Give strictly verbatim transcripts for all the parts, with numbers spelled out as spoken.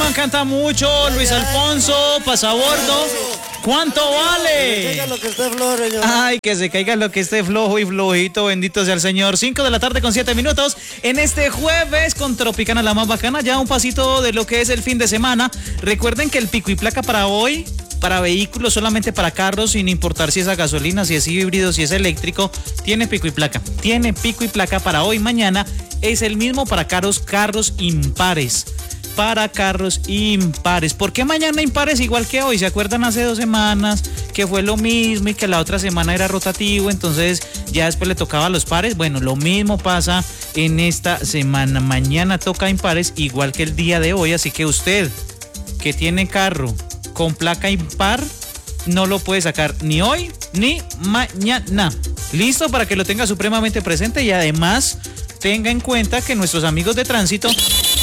Esteban canta mucho, Luis Alfonso, pasabordo. ¿Cuánto vale? Que se caiga lo que esté flojo, señor. Ay, que se caiga lo que esté flojo y flojito, bendito sea el Señor. cinco de la tarde con siete minutos en este jueves con Tropicana la más bacana. Ya un pasito de lo que es el fin de semana. Recuerden que el pico y placa para hoy, para vehículos, solamente para carros, sin importar si es a gasolina, si es híbrido, si es eléctrico, tiene pico y placa. Tiene pico y placa para hoy, mañana. Es el mismo para carros, carros impares. Para carros impares. ¿Por qué mañana impares igual que hoy? ¿Se acuerdan hace dos semanas que fue lo mismo y que la otra semana era rotativo? Entonces ya después le tocaba a los pares. Bueno, lo mismo pasa en esta semana. Mañana toca impares igual que el día de hoy. Así que usted que tiene carro con placa impar no lo puede sacar ni hoy ni mañana. Listo, para que lo tenga supremamente presente y además tenga en cuenta que nuestros amigos de tránsito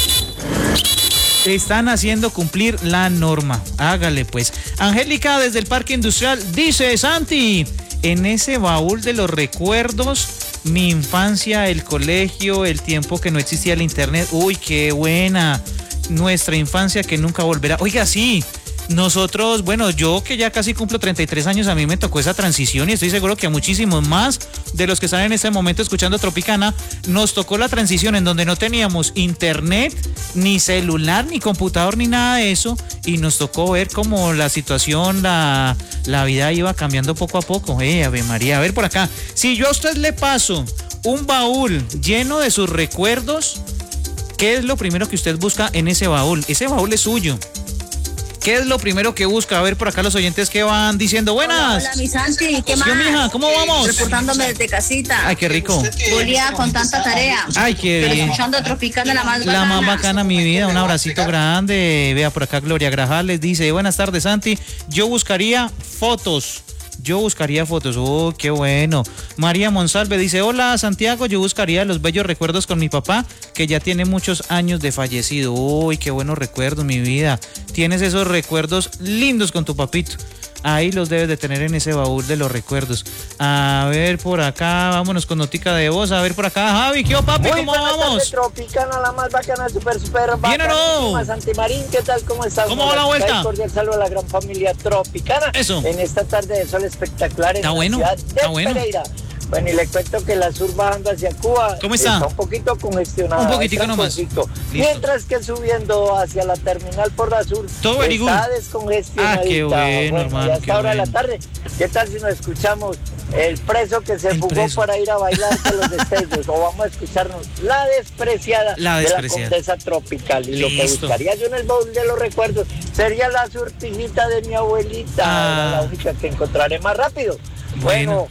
están haciendo cumplir la norma. Hágale pues. Angélica desde el Parque Industrial dice: Santi, en ese baúl de los recuerdos, mi infancia, el colegio, el tiempo que no existía el internet. Uy, qué buena. Nuestra infancia que nunca volverá. Oiga, sí. Nosotros, bueno, yo que ya casi cumplo treinta y tres años, a mí me tocó esa transición y estoy seguro que a muchísimos más de los que están en este momento escuchando Tropicana, nos tocó la transición en donde no teníamos internet, ni celular, ni computador, ni nada de eso, y nos tocó ver cómo la situación, la, la vida iba cambiando poco a poco. Eh, Ave María, a ver por acá. Si yo a usted le paso un baúl lleno de sus recuerdos, ¿qué es lo primero que usted busca en ese baúl? Ese baúl es suyo. ¿Qué es lo primero que busca? A ver por acá los oyentes que van diciendo buenas. Hola, hola mi Santi, ¿qué más? Yo, mija, ¿cómo vamos? Reportándome desde casita. Ay, qué rico. Julia con tanta tarea. Ay, qué Pero bien. escuchando Tropicana la más bacana. La más bacana, mi vida. Un abracito grande. Vea por acá Gloria Grajales dice: buenas tardes, Santi. Yo buscaría fotos. Yo buscaría fotos. Oh, qué bueno. María Monsalve dice: hola, Santiago. Yo buscaría los bellos recuerdos con mi papá, que ya tiene muchos años de fallecido. Uy, qué buenos recuerdos, mi vida. Tienes esos recuerdos lindos con tu papito. Ahí los debes de tener en ese baúl de los recuerdos. A ver por acá, vámonos con notica de voz. A ver por acá, Javi, ¿qué o papi? Muy ¿Cómo buenas vamos? tardes, Tropicana, la más bacana, super, super bacana. ¿Bien o no? Santi Marín, ¿qué tal? ¿Cómo estás? ¿Cómo va la vuelta? Un cordial saludo a la gran familia Tropicana. Eso. En esta tarde de sol espectacular en Está la bueno, ciudad de está bueno. Pereira. Bueno, y le cuento que la sur bajando hacia Cuba ¿Cómo está? está un poquito congestionada. Un poquitico está nomás. poquito. Listo. Mientras que subiendo hacia la terminal por la sur Todo very good. está descongestionadita. Ah, qué bueno, hermano, Y a esta qué hora de la bueno. tarde, ¿qué tal si nos escuchamos el preso que se El fugó preso. para ir a bailar de los destellos? O vamos a escucharnos La Despreciada, La Despreciada. de la Condesa Tropical. Y lo que Listo. buscaría yo en el baúl de los recuerdos sería la surtijita de mi abuelita. Ah. Era la única que encontraré más rápido. Bueno. Bueno,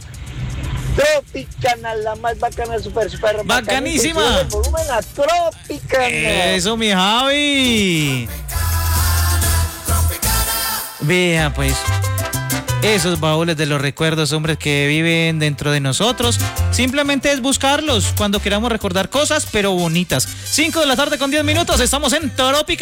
Tropicana, la más bacana, super, super Bacanísima. bacana. Y sube el volumen a Tropicana. Eso, mi Javi. Vea, pues, esos baúles de los recuerdos, hombres, que viven dentro de nosotros. Simplemente es buscarlos cuando queramos recordar cosas, pero bonitas. cinco de la tarde con diez minutos, estamos en Tropicana.